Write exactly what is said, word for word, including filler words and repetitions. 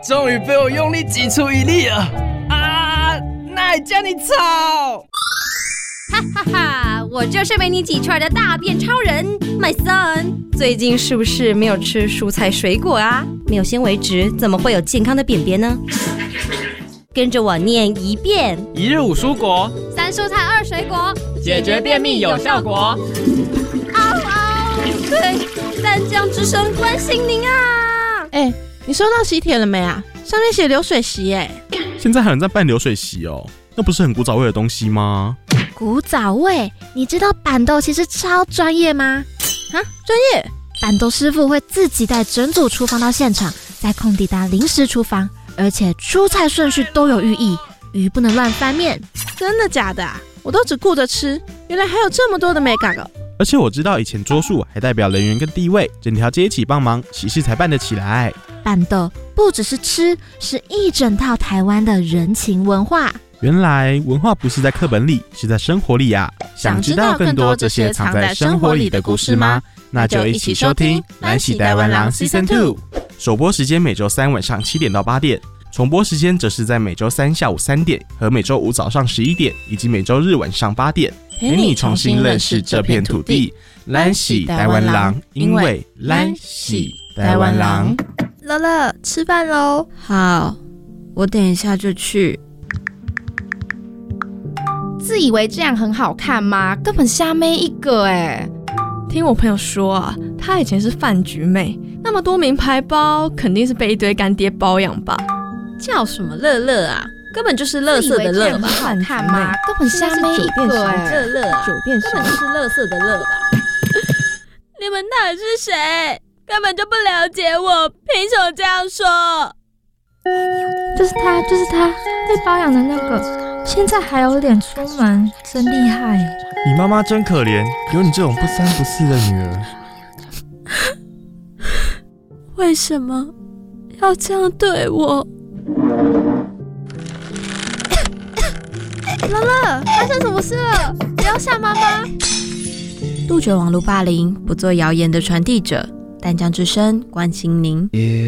终于被我用力挤出一粒了啊！那也叫你吵！ 哈哈哈，我就是被你挤出来的大便超人 ，My son。最近是不是没有吃蔬菜水果啊？没有纤维质，怎么会有健康的便便呢？跟着我念一遍： 一日五蔬果， 三蔬菜二水果， 解决便秘有效果。 嗷嗷，对，淡江之声关心您啊！ 哎、欸，你收到喜帖了没啊？上面写流水席哎、欸。 现在还有人在办流水席哦，那不是很古早味的东西吗？ 古早味？你知道板豆其实超专业吗？ 啊，专业？ 板豆师傅会自己带整组厨房到现场，在空地搭临时厨房，而且出菜顺序都有寓意，鱼不能乱翻面。 真的假的啊？我都只顾着吃，原来还有这么多的美感哦。 而且我知道以前桌数还代表人员跟地位，整条街一起帮忙，喜事才办得起来。 板豆不只是吃，是一整套台湾的人情文化。 原来文化不是在课本里，是在生活里啊！想知道更多这些藏在生活里的故事吗？那就一起收听《咱是台湾人 Season 二》。首播时间每周三晚上七点到八点，重播时间则是在每周三下午三点和每周五早上十一点，以及每周日晚上八点，陪你重新认识这片土地。咱是台湾人，因为咱是台湾人。 乐乐，吃饭喽！ 好，我等一下就去。 自以为这样很好看吗？根本瞎妹一个哎！ 听我朋友说啊，她以前是饭局妹，那么多名牌包，肯定是被一堆干爹包养吧？ 叫什么乐乐啊？根本就是垃圾的乐吧？ 好看吗？根本瞎妹一个哎！ 乐乐啊， 酒店根本就是垃圾的乐吧？ 你们到底是谁？根本就不了解我，凭什么这样说？ 就是他，就是他，被包养的那个，现在还有脸出门，真厉害！ 你妈妈真可怜，有你这种不三不四的女儿。 为什么要这样对我？ 乐乐，发生什么事了？不要吓妈妈！ 杜绝网络霸凌，不做谣言的传递者。淡江之声关心您。